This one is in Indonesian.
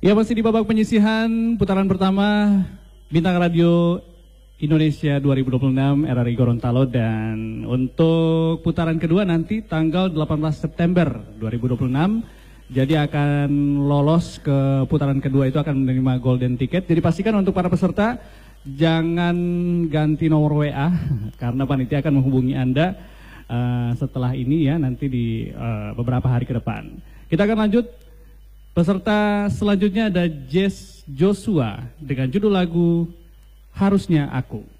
Ya, masih di babak penyisihan putaran pertama Bintang Radio Indonesia 2026 RRI Gorontalo, dan untuk putaran kedua nanti tanggal 18 September 2026. Jadi akan lolos ke putaran kedua itu akan menerima golden ticket. Jadi pastikan untuk para peserta jangan ganti nomor WA karena panitia akan menghubungi Anda setelah ini ya, nanti di beberapa hari ke depan. Kita akan lanjut. Peserta selanjutnya ada Jess Joshua dengan judul lagu Harusnya Aku.